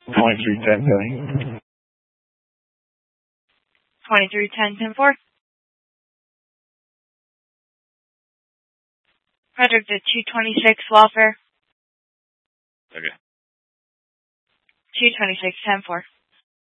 2310 Billy. 2310 10-4. Frederick to 226 Lawfare. Okay. 226 10-4.